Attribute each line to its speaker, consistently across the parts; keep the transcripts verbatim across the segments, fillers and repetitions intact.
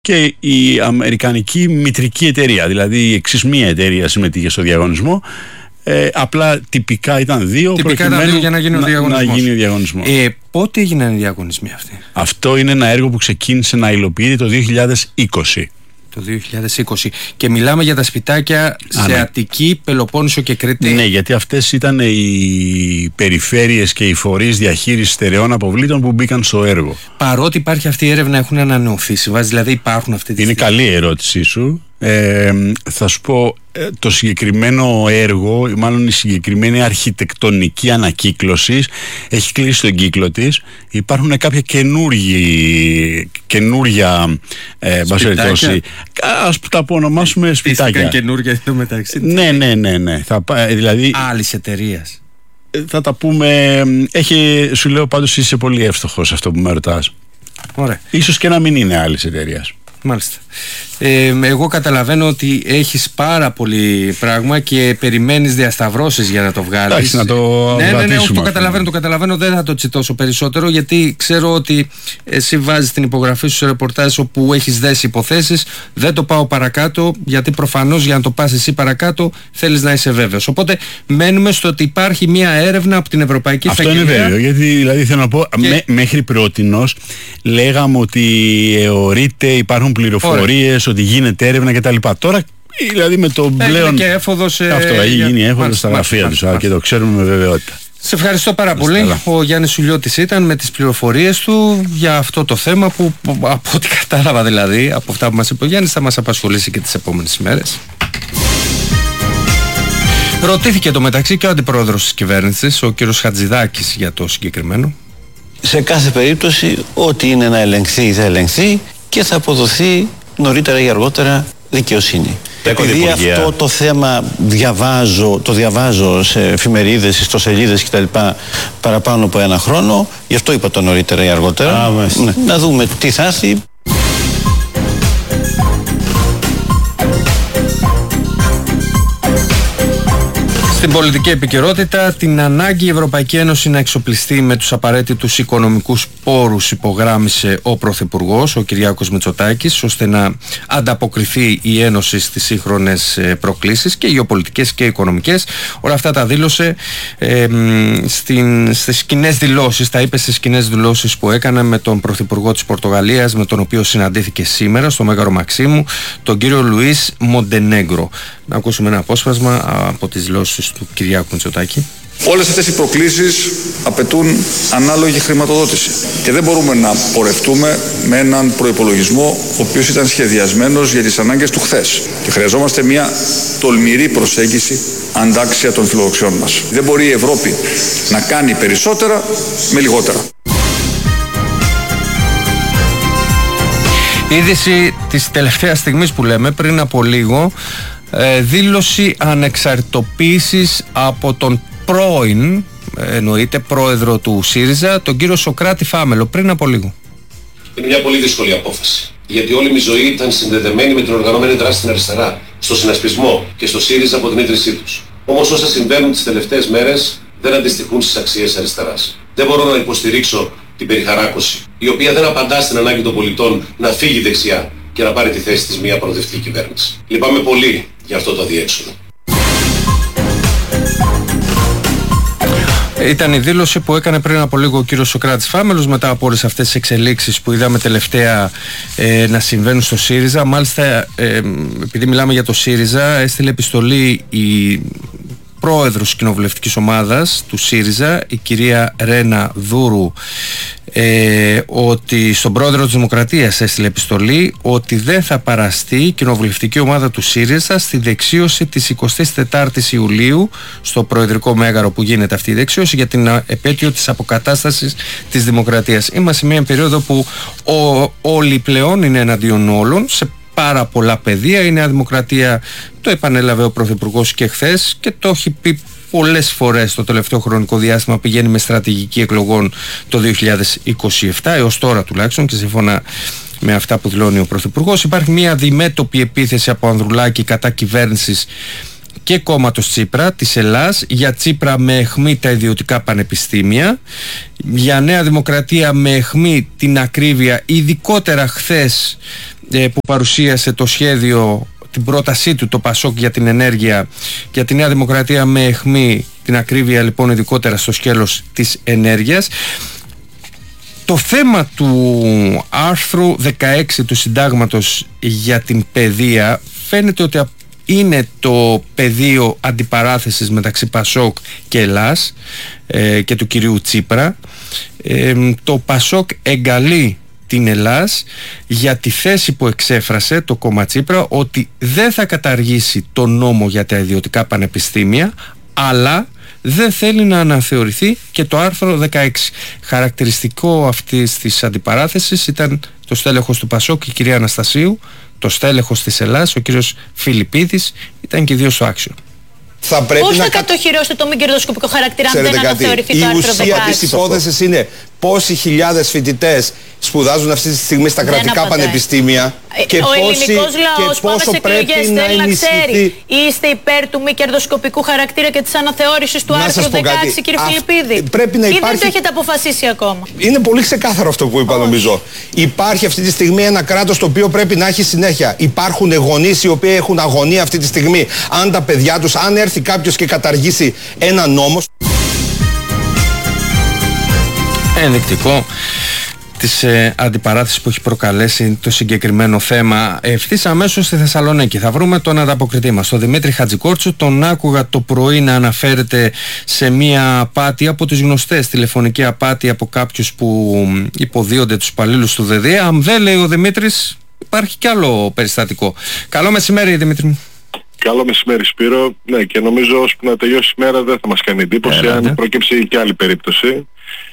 Speaker 1: και η αμερικανική μητρική εταιρεία, δηλαδή η εξής μία εταιρεία συμμετείχε στο διαγωνισμό. Ε, απλά τυπικά ήταν δύο,
Speaker 2: τυπικά ήταν δύο για να γίνει ο διαγωνισμός.
Speaker 1: Να γίνει ο διαγωνισμός.
Speaker 2: Ε, πότε έγιναν οι διαγωνισμοί αυτοί?
Speaker 1: Αυτό είναι ένα έργο που ξεκίνησε να υλοποιείται το δύο χιλιάδες είκοσι.
Speaker 2: Το δύο χιλιάδες είκοσι. Και μιλάμε για τα σπιτάκια Α, σε ναι. Αττική, Πελοπόννησο και Κρήτη.
Speaker 1: Ναι, γιατί αυτές ήταν οι περιφέρειες και οι φορείς διαχείρισης στερεών αποβλήτων που μπήκαν στο έργο.
Speaker 2: Παρότι υπάρχει αυτή η έρευνα, έχουν ανανεωθεί συμβάσεις, δηλαδή υπάρχουν αυτή τη
Speaker 1: Είναι
Speaker 2: στιγμή?
Speaker 1: καλή η ερώτησή σου. Ε, θα σου πω, το συγκεκριμένο έργο, μάλλον η συγκεκριμένη αρχιτεκτονική ανακύκλωση έχει κλείσει τον κύκλο της. Υπάρχουν κάποια καινούργια ε, μπασχετώσει, ας τα απονομάσουμε σπιτάκια.
Speaker 2: Καινούργια εδώ μεταξύ.
Speaker 1: Ναι, ναι, ναι, ναι. Θα, δηλαδή,
Speaker 2: άλλης εταιρείας.
Speaker 1: Θα τα πούμε. Έχει, σου λέω πάντως είσαι πολύ εύστοχος αυτό που με ρωτάς.
Speaker 2: Ωραία.
Speaker 1: Ίσως και να μην είναι άλλης εταιρείας.
Speaker 2: Μάλιστα. Ε, εγώ καταλαβαίνω ότι έχεις πάρα πολύ πράγμα και περιμένεις διασταυρώσεις για να το βγάλεις.
Speaker 1: Εντάξει, να το
Speaker 2: ναι, ναι, ναι, όχι, το καταλαβαίνω, το καταλαβαίνω, δεν θα το τσιτώσω περισσότερο, γιατί ξέρω ότι εσύ βάζεις την υπογραφή σου σε ρεπορτάζ όπου έχεις δέσει υποθέσεις. Δεν το πάω παρακάτω, γιατί προφανώς για να το πας εσύ παρακάτω θέλεις να είσαι βέβαιος. Οπότε μένουμε στο ότι υπάρχει μια έρευνα από την Ευρωπαϊκή Φεκελία.
Speaker 1: Αυτό είναι βέβαιο, γιατί δηλαδή θέλω να πω, και... μέ, μέχρι πρότινος λέγαμε ότι εωρείται, υπάρχουν πληροφορίες, ότι γίνεται έρευνα κτλ. Τώρα, δηλαδή με το πλέον.
Speaker 2: Και έφοδος,
Speaker 1: αυτό έχει
Speaker 2: για...
Speaker 1: γίνει έφοδος στα γραφεία τους και το ξέρουμε με βεβαιότητα.
Speaker 2: Σε ευχαριστώ πάρα πολύ. Καλά. Ο Γιάννης Σουλιώτης ήταν με τις πληροφορίες του για αυτό το θέμα που, που από ό,τι κατάλαβα δηλαδή από αυτά που μας είπε ο Γιάννης, θα μας απασχολήσει και τις επόμενες ημέρες. Ρωτήθηκε το μεταξύ και ο αντιπρόεδρος της κυβέρνησης, ο κύριος Χατζηδάκης, για το συγκεκριμένο.
Speaker 3: Σε κάθε περίπτωση, ό,τι είναι να ελεγχθεί θα ελεγχθεί και θα αποδοθεί νωρίτερα ή αργότερα δικαιοσύνη. Επειδή αυτό το θέμα διαβάζω, το διαβάζω σε εφημερίδες, ιστοσελίδες κτλ. Παραπάνω από ένα χρόνο, γι' αυτό είπα το νωρίτερα ή αργότερα. Α, ναι. Να δούμε τι θα έρθει.
Speaker 2: Στην πολιτική επικαιρότητα, την ανάγκη η Ευρωπαϊκή Ένωση να εξοπλιστεί με τους απαραίτητους οικονομικούς πόρους υπογράμμισε ο Πρωθυπουργός, ο Κυριάκος Μητσοτάκης, ώστε να ανταποκριθεί η Ένωση στις σύγχρονες προκλήσεις και γεωπολιτικές και οικονομικές. Όλα αυτά τα δήλωσε ε, στην, στις κοινές δηλώσεις, τα είπε στις κοινές δηλώσεις που έκανα με τον Πρωθυπουργό της Πορτογαλίας, με τον οποίο συναντήθηκε σήμερα στο Μέγαρο Μαξίμου, τον κύριο Λουίς Μοντενέγκρο. Να ακούσουμε ένα απόσπασμα από τις δηλώσεις του Κυριάκου Μητσοτάκη.
Speaker 4: Όλες αυτές οι προκλήσεις απαιτούν ανάλογη χρηματοδότηση και δεν μπορούμε να πορευτούμε με έναν προϋπολογισμό ο οποίος ήταν σχεδιασμένος για τις ανάγκες του χθες και χρειαζόμαστε μια τολμηρή προσέγγιση αντάξια των φιλοδοξιών μας. Δεν μπορεί η Ευρώπη να κάνει περισσότερα με λιγότερα.
Speaker 2: Είδηση της τελευταίας στιγμής που λέμε, πριν από λίγο, ε, δήλωση ανεξαρτητοποίησης από τον πρώην, εννοείται πρόεδρο του ΣΥΡΙΖΑ, τον κύριο Σωκράτη Φάμελο, πριν από λίγο.
Speaker 5: Είναι μια πολύ δύσκολη απόφαση, γιατί όλη μου η ζωή ήταν συνδεδεμένη με την οργανωμένη δράση στην αριστερά, στο συνασπισμό και στο ΣΥΡΙΖΑ από την ίδρυσή τους. Όμως όσα συμβαίνουν τις τελευταίες μέρες δεν αντιστοιχούν στις αξίες αριστεράς. Δεν μπορώ να υποστηρίξω την περιχαράκωση, η οποία δεν απαντά στην ανάγκη των πολιτών να φύγει δεξιά και να πάρει τη θέση της μια προοδευτική κυβέρνηση. Λυπάμαι πολύ για αυτό το αδιέξοδο.
Speaker 2: Ήταν η δήλωση που έκανε πριν από λίγο ο κύριος Σωκράτης Φάμελος μετά από όλες αυτές τις εξελίξεις που είδαμε τελευταία ε, να συμβαίνουν στο ΣΥΡΙΖΑ. Μάλιστα, ε, επειδή μιλάμε για το ΣΥΡΙΖΑ, έστειλε επιστολή η πρόεδρος της κοινοβουλευτικής ομάδας του ΣΥΡΙΖΑ, η κυρία Ρένα Δούρου, ε, ότι στον πρόεδρο της Δημοκρατίας έστειλε επιστολή ότι δεν θα παραστεί η κοινοβουλευτική ομάδα του ΣΥΡΙΖΑ στη δεξίωση της εικοστής τετάρτης Ιουλίου, στο προεδρικό μέγαρο που γίνεται αυτή η δεξίωση, για την επέτειο της αποκατάστασης της Δημοκρατίας. Είμαστε σε μια περίοδο που ο, όλοι πλέον είναι εναντίον όλων, σε πάρα πολλά πεδία. Η Νέα Δημοκρατία το επανέλαβε ο Πρωθυπουργός και χθες και το έχει πει πολλές φορές το τελευταίο χρονικό διάστημα, πηγαίνει με στρατηγική εκλογών το δύο χιλιάδες είκοσι επτά, έως τώρα τουλάχιστον, και σύμφωνα με αυτά που δηλώνει ο Πρωθυπουργός. Υπάρχει μια διμέτωπη επίθεση από Ανδρουλάκη κατά κυβέρνησης και κόμματος Τσίπρα της Ελλάς, για Τσίπρα με αιχμή τα ιδιωτικά πανεπιστήμια, για Νέα Δημοκρατία με αιχμή την ακρίβεια, ειδικότερα χθες ε, που παρουσίασε το σχέδιο, την πρότασή του το Πασόκ για την ενέργεια, για τη Νέα Δημοκρατία με αιχμή την ακρίβεια λοιπόν ειδικότερα στο σκέλος της ενέργειας. Το θέμα του άρθρου δεκαέξι του Συντάγματος για την παιδεία φαίνεται ότι είναι το πεδίο αντιπαράθεσης μεταξύ Πασόκ και Ελλάς ε, και του κυρίου Τσίπρα. Ε, το Πασόκ εγκαλεί την Ελλάς για τη θέση που εξέφρασε το κόμμα Τσίπρα ότι δεν θα καταργήσει το νόμο για τα ιδιωτικά πανεπιστήμια, αλλά δεν θέλει να αναθεωρηθεί και το άρθρο δεκαέξι. Χαρακτηριστικό αυτής της αντιπαράθεσης ήταν το στέλεχος του Πασόκ, η κυρία Αναστασίου, το στέλεχος της Ελλάς, ο κύριος Φιλιππίδης, ήταν και οι δύο στο άξιο.
Speaker 6: Θα πρέπει
Speaker 7: Πώς
Speaker 6: να
Speaker 7: θα κατοχυρώσετε το μη κερδοσκοπικό χαρακτήρα αν δεν αναθεωρηθεί το άρθρο δεκαέξι?
Speaker 6: Η ουσία της υπόθεσης είναι πόσοι χιλιάδες φοιτητές σπουδάζουν αυτή τη στιγμή στα δεν κρατικά απαντάει. πανεπιστήμια και
Speaker 7: ο
Speaker 6: πόσοι,
Speaker 7: ελληνικός λαός που άμεσες εκλογές θέλει να ξέρει, είστε υπέρ του μη κερδοσκοπικού χαρακτήρα και της αναθεώρησης του άρθρου δεκαέξι, κύριε Φιλιππίδη?
Speaker 6: Πρέπει να
Speaker 7: ή
Speaker 6: υπάρχει...
Speaker 7: δεν το έχετε αποφασίσει ακόμα?
Speaker 6: Είναι πολύ ξεκάθαρο αυτό που είπα. Όχι. Νομίζω υπάρχει αυτή τη στιγμή ένα κράτος το οποίο πρέπει να έχει συνέχεια. Υπάρχουν γονείς οι οποίοι έχουν αγωνία αυτή τη στιγμή. Αν τα παιδιά τους, αν έρθει κάποιος και καταργήσει ένα νόμο.
Speaker 2: Ενδεικτικό της ε, αντιπαράθεσης που έχει προκαλέσει το συγκεκριμένο θέμα. Ευθύς αμέσως στη Θεσσαλονίκη θα βρούμε τον ανταποκριτή μας, τον Δημήτρη Χατζικόρτσου. Τον άκουγα το πρωί να αναφέρεται σε μια απάτη από τις γνωστές, τηλεφωνική απάτη από κάποιους που υποδίονται τους υπαλλήλους του ΔΔΕ. Αν δεν, λέει ο Δημήτρης, υπάρχει κι άλλο περιστατικό. Καλό μεσημέρι, Δημήτρη μου.
Speaker 8: Καλό μεσημέρι, Σπύρο. Ναι, και νομίζω ώσπου να τελειώσει η μέρα δεν θα μας κάνει εντύπωση Έλατε. αν προκύψει και άλλη περίπτωση.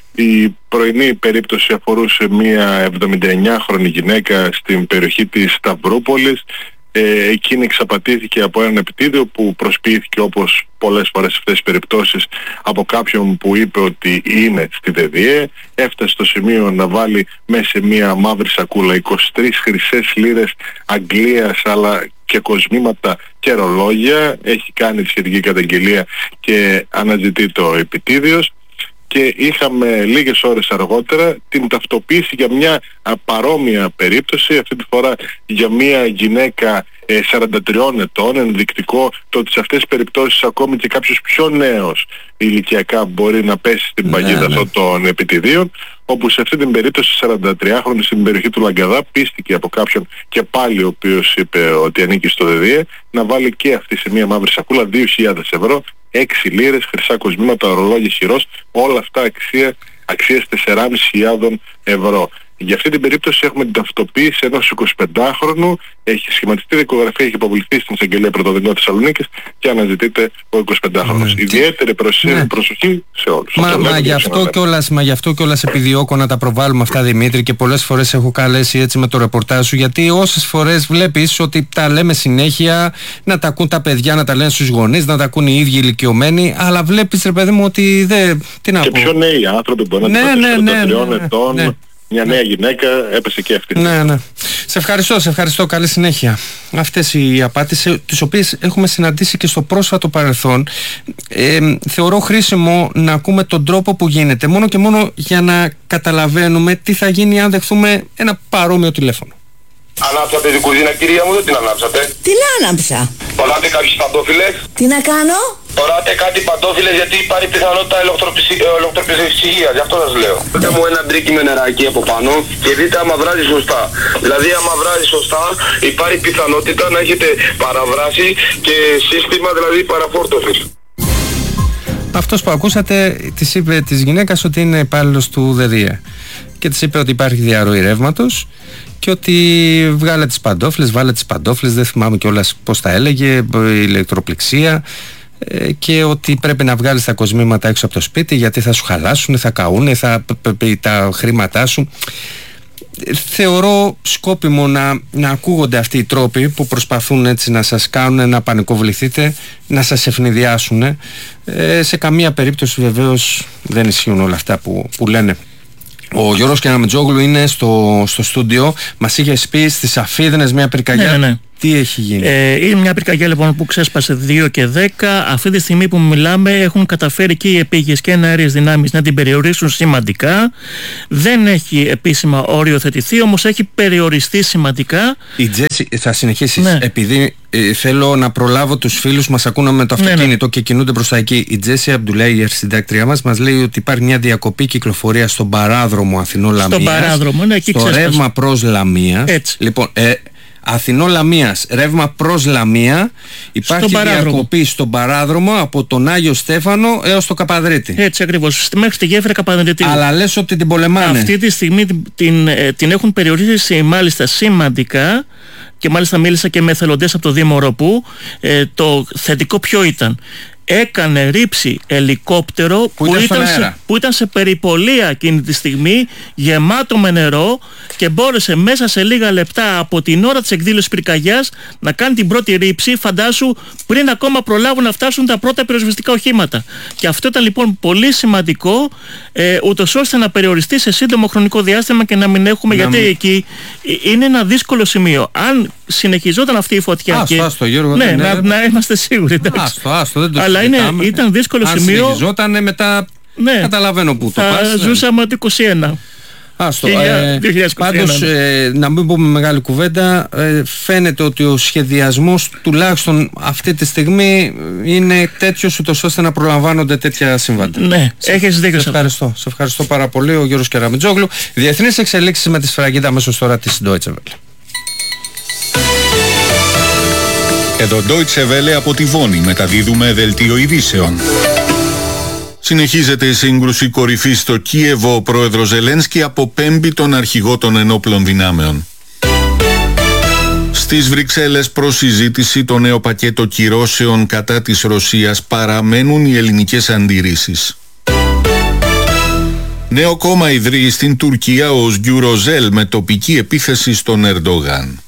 Speaker 8: Η πρωινή περίπτωση αφορούσε μια εβδομηνταεννιάχρονη γυναίκα στην περιοχή της Σταυρούπολης. Ε, εκείνη εξαπατήθηκε από έναν επιτίδιο που προσποιήθηκε, όπως πολλές φορές σε αυτές τις περιπτώσεις, από κάποιον που είπε ότι είναι στη ΔΔΕ. Έφτασε στο σημείο να βάλει μέσα σε μια μαύρη σακούλα είκοσι τρεις χρυσές λίρες Αγγλίας, αλλά και κοσμήματα και ρολόγια. Έχει κάνει τη σχετική καταγγελία και αναζητεί το επιτίδιος. Και είχαμε λίγες ώρες αργότερα την ταυτοποίηση για μια α, παρόμοια περίπτωση, αυτή τη φορά για μια γυναίκα ε, σαράντα τριών ετών. Ενδεικτικό το ότι σε αυτές τις περιπτώσεις ακόμη και κάποιος πιο νέος ηλικιακά μπορεί να πέσει στην παγίδα ναι, αυτών ναι. των επιτιδίων, όπου σε αυτή την περίπτωση σαραντατριάχρονη στην περιοχή του Λαγκαδά πίστηκε από κάποιον και πάλι ο οποίος είπε ότι ανήκει στο ΔΔΕ να βάλει και αυτή σε μια μαύρη σακούλα δύο χιλιάδες ευρώ, έξι λίρες, χρυσά κοσμήματα, ορολόγια χειρός, όλα αυτά αξία, αξίες τεσσεράμισι χιλιάδες ευρώ. Για αυτή την περίπτωση έχουμε την ταυτοποίηση ενός εικοσιπεντάχρονου, έχει σχηματιστεί δικογραφία, έχει υποβληθεί στην εισαγγελία Πρωτοδικείου Θεσσαλονίκης και αναζητείται ο εικοσιπεντάχρονος. Ναι. Ιδιαίτερη προσοχή, ναι. προσοχή σε όλους.
Speaker 2: Μα, μα, μα, γι αυτό κιόλας, μα γι' αυτό κιόλας επιδιώκω να τα προβάλλουμε αυτά, Δημήτρη, και πολλές φορές έχω καλέσει έτσι με το ρεπορτάζ σου, γιατί όσες φορές βλέπεις ότι τα λέμε συνέχεια, να τα ακούν τα παιδιά, να τα λένε στους γονείς, να τα ακούν οι ίδιοι ηλικιωμένοι, αλλά βλέπεις, ρε παιδί μου, ότι δεν. Τι να
Speaker 8: και
Speaker 2: πω.
Speaker 8: πιο νέοι άνθρωποι μπορεί να είναι σαράντα ετών. Μια νέα γυναίκα έπεσε και αυτή.
Speaker 2: Ναι, ναι. Σε ευχαριστώ, σε ευχαριστώ. Καλή συνέχεια. Αυτές οι απάτες, τις οποίες έχουμε συναντήσει και στο πρόσφατο παρελθόν, ε, θεωρώ χρήσιμο να ακούμε τον τρόπο που γίνεται, μόνο και μόνο για να καταλαβαίνουμε τι θα γίνει αν δεχθούμε ένα παρόμοιο τηλέφωνο.
Speaker 9: Ανάψατε την κουζίνα, κυρία μου, δεν την ανάψατε?
Speaker 10: Την άναψα.
Speaker 9: Φοράτε κάποιες παντόφιλες?
Speaker 10: Τι να κάνω?
Speaker 9: Φοράτε κάτι παντόφιλες, γιατί υπάρχει πιθανότητα ηλεκτροπληξίας, γι' αυτό σας λέω. Δείτε μου ένα ντρίκι με νεράκι από πάνω και δείτε άμα βράζει σωστά. Δηλαδή άμα βράζει σωστά υπάρχει πιθανότητα να έχετε παραβράσει και σύστημα δηλαδή παραφόρτωσης.
Speaker 2: Αυτός που ακούσατε της είπε της γυναίκας ότι είναι υπάλληλος του ΔΔΕ και της είπε ότι υπάρχει διαρροή ρεύματος και ότι βγάλε τις παντόφλες, βάλε τις παντόφλες, δεν θυμάμαι κιόλας πώς τα έλεγε, ηλεκτροπληξία, και ότι πρέπει να βγάλεις τα κοσμήματα έξω από το σπίτι γιατί θα σου χαλάσουν, θα καούνε, θα τα χρήματά σου. Θεωρώ σκόπιμο να, να ακούγονται αυτοί οι τρόποι που προσπαθούν έτσι να σας κάνουν να πανικοβληθείτε, να σας ευνηδιάσουν. Ε, σε καμία περίπτωση βεβαίως δεν ισχύουν όλα αυτά που, που λένε. Ο Γιώργος Κεραμετζόγλου είναι στο, στο στούντιο. Μας είχε πει στις Αφίδνες μια πυρκαγιά.
Speaker 11: Ναι, ναι, ναι.
Speaker 2: Τι έχει γίνει?
Speaker 10: Ε, είναι μια πυρκαγιά λοιπόν που ξέσπασε δύο και δέκα. Αυτή τη στιγμή που μιλάμε έχουν καταφέρει και οι επίγειες και οι εναέριες δυνάμεις να την περιορίσουν σημαντικά. Δεν έχει επίσημα οριοθετηθεί, όμως έχει περιοριστεί σημαντικά.
Speaker 2: Η Τζέσι, θα συνεχίσεις,
Speaker 10: ναι.
Speaker 2: επειδή ε, θέλω να προλάβω τους φίλους που μας ακούνε με το αυτοκίνητο, ναι, ναι. και κινούνται προς τα εκεί. Η Τζέσι Αμπντουλάη, η συντάκτριά μας, μας λέει ότι υπάρχει μια διακοπή κυκλοφορία στον παράδρομο Αθηνό-Λαμίας.
Speaker 10: Στον παράδρομο, ναι, εκεί
Speaker 2: στο ξέσπασε. Ρεύμα προς Λαμίας.
Speaker 10: Έτσι.
Speaker 2: Λοιπόν, ε, Αθηνό-Λαμίας, ρεύμα προς Λαμία, υπάρχει στο διακοπή στον παράδρομο από τον Άγιο Στέφανο έως το Καπαδρίτη.
Speaker 10: Έτσι ακριβώς, μέχρι τη γέφυρα Καπαδρίτου.
Speaker 2: Αλλά λες ότι την πολεμάνε.
Speaker 10: Αυτή τη στιγμή την, την, την έχουν περιορίσει μάλιστα σημαντικά και μάλιστα μίλησα και με εθελοντές από το Δήμο Ροπού. Ε, το θετικό ποιο ήταν? Έκανε ρήψη ελικόπτερο που, που, ήταν σε, που ήταν σε περιπολία εκείνη τη στιγμή, γεμάτο με νερό, και μπόρεσε μέσα σε λίγα λεπτά από την ώρα της εκδήλωσης πυρκαγιάς να κάνει την πρώτη ρήψη, φαντάσου, πριν ακόμα προλάβουν να φτάσουν τα πρώτα πυροσβεστικά οχήματα. Και αυτό ήταν λοιπόν πολύ σημαντικό, ε, ούτως ώστε να περιοριστεί σε σύντομο χρονικό διάστημα και να μην έχουμε, να γιατί μην... εκεί είναι ένα δύσκολο σημείο. Αν συνεχιζόταν αυτή η φωτιά.
Speaker 2: Άστο,
Speaker 10: και...
Speaker 2: άστο, Γιώργο,
Speaker 10: ναι,
Speaker 2: ναι,
Speaker 10: να,
Speaker 2: ναι,
Speaker 10: να είμαστε σίγουροι.
Speaker 2: Άστο, άστο, δεν το
Speaker 10: αλλά είναι, ήταν δύσκολο
Speaker 2: αν
Speaker 10: σημείο.
Speaker 2: Αν συνεχιζόταν μετά, ναι, καταλαβαίνω που το πας.
Speaker 10: Θα ζούσαμε το είκοσι ένα.
Speaker 2: Άστο, ε, πάντως ε, να μην πούμε μεγάλη κουβέντα, ε, φαίνεται ότι ο σχεδιασμός τουλάχιστον αυτή τη στιγμή είναι τέτοιος ούτως ώστε να προλαμβάνονται τέτοια συμβάντα.
Speaker 10: Ναι, σε, έχεις δίκιο.
Speaker 2: Σε ευχαριστώ, σε ευχαριστώ πάρα πολύ, ο Γιώργος Κεραμιτζόγλου. Διεθνείς εξελίξεις με τη σφραγίδα αμέσως τώρα της Deutsche Welle.
Speaker 11: Εδώ Deutsche Welle από τη Βόνη, μεταδίδουμε δελτίο ειδήσεων. Συνεχίζεται η σύγκρουση κορυφή στο Κίεβο. Ο πρόεδρος Ζελένσκι αποπέμπει τον αρχηγό των ενόπλων δυνάμεων. Στις Βρυξέλλες προς συζήτηση το νέο πακέτο κυρώσεων κατά της Ρωσίας. Παραμένουν οι ελληνικές αντιρρήσεις. Νέο κόμμα ιδρύει στην Τουρκία ο Özgür Özel με τοπική επίθεση στον Ερντογάν.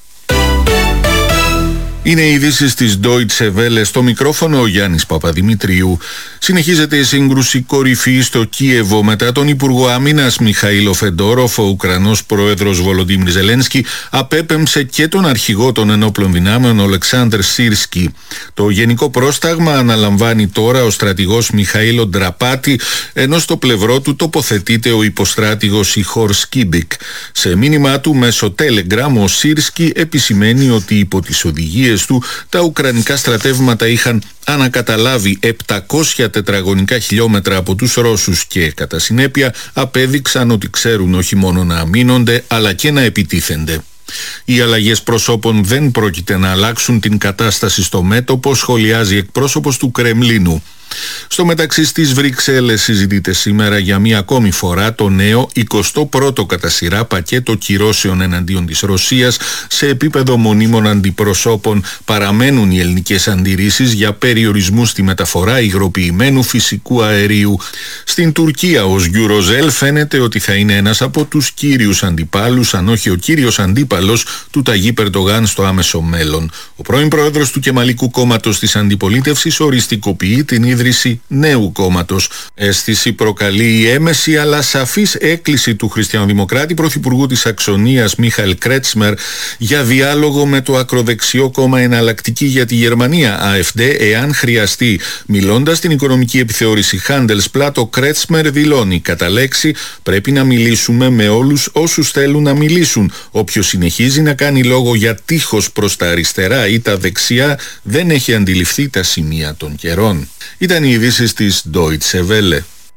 Speaker 11: Είναι οι ειδήσεις της Deutsche Welle, στο μικρόφωνο ο Γιάννης Παπαδημητρίου. Συνεχίζεται η σύγκρουση κορυφή στο Κίεβο μετά τον Υπουργό Άμυνας Μιχαήλο Φεντόροφ. Ο Ουκρανός πρόεδρος Βολοντίμιρ Ζελένσκι απέπεμψε και τον αρχηγό των ενόπλων δυνάμεων Ολεξάνδρ Σίρσκι. Το γενικό πρόσταγμα αναλαμβάνει τώρα ο στρατηγός Μιχαήλο Ντραπάτη, ενώ στο πλευρό του τοποθετείται ο υποστράτηγος Ιχόρ Σκίμπικ. Σε μήνυμά του μέσω Telegram ο Σίρσκι επισημαίνει ότι υπό τις οδηγίες του τα ουκρανικά στρατεύματα είχαν ανακαταλάβει επτακόσια τετραγωνικά χιλιόμετρα από τους Ρώσους και κατά συνέπεια απέδειξαν ότι ξέρουν όχι μόνο να αμήνονται αλλά και να επιτίθενται. Οι αλλαγές προσώπων δεν πρόκειται να αλλάξουν την κατάσταση στο μέτωπο, σχολιάζει εκπρόσωπος του Κρεμλίνου. Στο μεταξύ στις Βρυξέλλες συζητείται σήμερα για μία ακόμη φορά το νέο εικοστό πρώτο κατά σειρά πακέτο κυρώσεων εναντίον της Ρωσίας. Σε επίπεδο μονίμων αντιπροσώπων παραμένουν οι ελληνικές αντιρρήσεις για περιορισμού στη μεταφορά υγροποιημένου φυσικού αερίου. Στην Τουρκία ο Özgür Özel φαίνεται ότι θα είναι ένας από τους κύριους αντιπάλους, αν όχι ο κύριος αντίπαλος του Ταγίπ Ερντογάν στο άμεσο μέλλον. Ο πρώην πρόεδρος του Κεμαλικού κόμματος της αντιπολίτευσης οριστικοποιεί την ίδρυση νέου κόμματος. Αίσθηση προκαλεί η έμεση αλλά σαφής έκκληση του χριστιανοδημοκράτη πρωθυπουργού της Σαξονίας Μίχαελ Κρέτσμερ για διάλογο με το ακροδεξιό κόμμα Εναλλακτική για τη Γερμανία AfD εάν χρειαστεί. Μιλώντας στην οικονομική επιθεώρηση Handelsblatt, ο Κρέτσμερ δηλώνει κατά λέξη πρέπει να μιλήσουμε με όλους όσους θέλουν να μιλήσουν. Όποιος συνεχίζει να κάνει λόγο για τείχος προς τα αριστερά ή τα δεξιά δεν έχει αντιληφθεί τα σημεία των καιρών. Ήταν οι ειδήσεις της Deutsche Welle.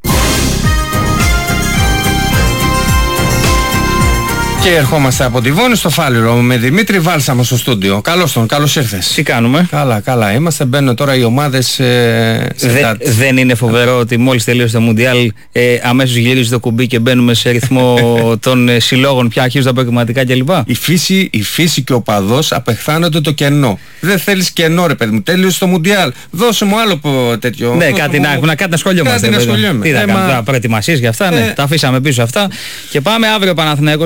Speaker 2: Και ερχόμαστε από τη Βόνη στο Φάληρο με Δημήτρη Βάλσαμο στο στούντιο. Καλώς τον, καλώς ήρθες.
Speaker 10: Τι κάνουμε?
Speaker 2: Καλά, καλά. Είμαστε, μπαίνουν τώρα οι ομάδες ε,
Speaker 12: Δε, Δεν είναι φοβερό ότι μόλις τελείωσε το Μουντιάλ ε, αμέσως γυρίζει το κουμπί και μπαίνουμε σε ρυθμό των ε, συλλόγων, πια αρχίζουν τα αποκριματικά κλπ.
Speaker 2: Η φύση, η φύση και ο παδός απεχθάνονται το κενό. Δεν θέλεις κενό, ρε παιδί μου. Τέλειωσε το Μουντιάλ. Δώσε μου άλλο τέτοιο.
Speaker 12: Ναι, κάτι να έχουμε, κάτι να σχολιόμαστε. Τι θα κάνουμε τώρα, προετοιμασίες για αυτά, ναι. Τα αφήσαμε πίσω αυτά. Και πάμε αύριο ο Παναθηναϊκός παίζει με την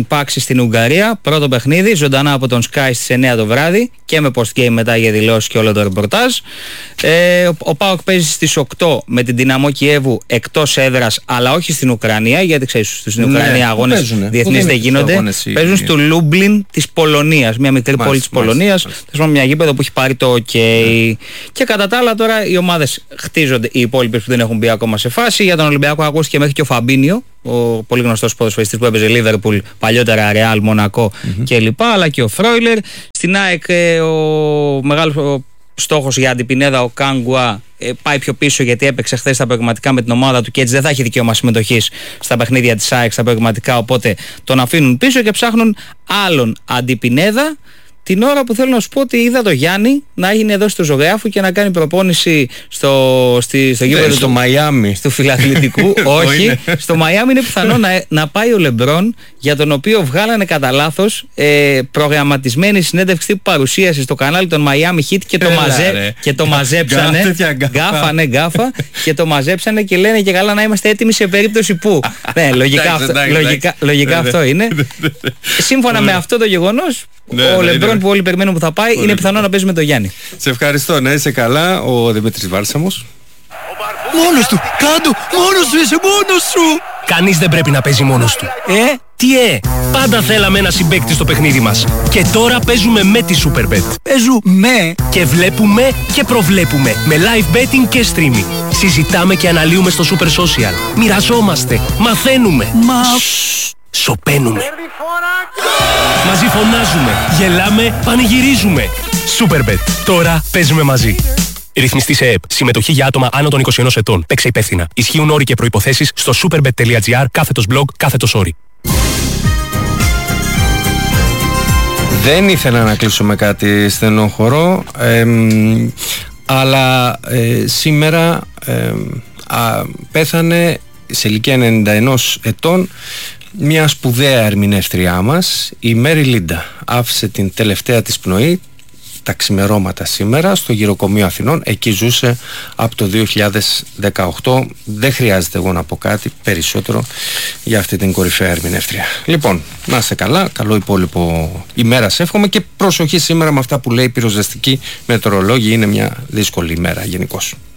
Speaker 12: την Πάξη στην Ουγγαρία. Πρώτο παιχνίδι, ζωντανά από τον Sky στις εννιά το βράδυ και με post-game μετά για δηλώσεις και όλο το ρεπορτάζ. Ε, ο, ο ΠΑΟΚ παίζει στις οκτώ με την Δυναμό Κιέβου εκτός έδρας, αλλά όχι στην Ουκρανία, γιατί ξέρεις στην Ουκρανία ναι, αγώνες διεθνείς δεν γίνονται. Αγώνες, παίζουν στο Λούμπλιν της Πολωνίας, μια μικρή μάλιστα, πόλη της Πολωνίας. Θες μια γήπεδο που έχει πάρει το OK. Ναι. Και κατά τα άλλα τώρα οι ομάδες χτίζονται, οι υπόλοιπες που δεν έχουν μπει ακόμα σε φάση. Για τον Ολυμπιακό ακούστηκε μέχρι και ο Φαμπίνιο, ο πολύ γνωστός ποδοσφαιριστής που έπαιζε Λίβερπουλ, παλιότερα Ρεάλ, Μονακό mm-hmm. κλπ. Αλλά και ο Φρόιλερ. Στην ΑΕΚ ο μεγάλος στόχος για την Πινέδα, ο Κάγκουα, πάει πιο πίσω γιατί έπαιξε χθες στα προγραμματικά με την ομάδα του και έτσι δεν θα έχει δικαίωμα συμμετοχής στα παιχνίδια της ΑΕΚ στα προγραμματικά, οπότε τον αφήνουν πίσω και ψάχνουν άλλον αντιπινέδα. Την ώρα που θέλω να σου πω ότι είδα το Γιάννη να έγινε εδώ στο Ζωγράφου και να κάνει προπόνηση στο, στη, στο γήπεδο
Speaker 2: στο Μαϊάμι
Speaker 12: του φιλαθλητικού. Όχι, στο Μαϊάμι είναι πιθανό να, να πάει ο Λεμπρόν, για τον οποίο βγάλανε κατά λάθος ε, προγραμματισμένη συνέντευξη τύπου παρουσίαση στο κανάλι των Miami Heat και το, μαζε, και το μαζέψανε. Γκάφα, ναι, γκάφα. Και το μαζέψανε και λένε και καλά να είμαστε έτοιμοι σε περίπτωση που. Ναι, λογικά αυτό, λογικά, λογικά αυτό είναι. Σύμφωνα με αυτό το γεγονός, ναι, ο ναι, Λεμπρόν που όλοι περιμένουν που θα πάει είναι πιθανό να παίζει με τον Γιάννη.
Speaker 2: Σε ευχαριστώ, να είσαι καλά. Ο Δημήτρης Βάλσαμος.
Speaker 13: Μόνος του, κάτω, μόνος σου είσαι, μόνος σου. Κανείς δεν πρέπει να παίζει μόνος του. Ε, τι ε, πάντα θέλαμε ένα συμπαίκτη στο παιχνίδι μας. Και τώρα παίζουμε με τη Superbet.
Speaker 14: Παίζουμε
Speaker 13: και βλέπουμε και προβλέπουμε με live betting και streaming. Συζητάμε και αναλύουμε στο Super Social. Μοιραζόμαστε, μαθαίνουμε.
Speaker 14: Μα...
Speaker 13: Σωπαίνουμε. Μαζί φωνάζουμε, γελάμε, πανηγυρίζουμε. Superbet. Τώρα παίζουμε μαζί. Ρυθμιστή σε ΕΕΠ. Συμμετοχή για άτομα άνω των είκοσι ενός ετών. Παίξε υπεύθυνα. Ισχύουν όροι και προϋποθέσεις στο superbet.gr κάθετος blog κάθετος όροι.
Speaker 2: Δεν ήθελα να κλείσω με κάτι στενόχωρο, ε, αλλά ε, σήμερα ε, α, πέθανε σε ηλικία ενενήντα ενός ετών μια σπουδαία ερμηνεύτριά μας, η Μέρι Λίντα. Άφησε την τελευταία της πνοή τα ξημερώματα σήμερα στο Γυροκομείο Αθηνών. Εκεί ζούσε από το δύο χιλιάδες δεκαοκτώ. Δεν χρειάζεται εγώ να πω κάτι περισσότερο για αυτή την κορυφαία ερμηνεύτρια. Λοιπόν, να είστε καλά, καλό υπόλοιπο ημέρα σε εύχομαι και προσοχή σήμερα με αυτά που λέει η πυροσβεστική μετεωρολόγη. Είναι μια δύσκολη ημέρα γενικώς.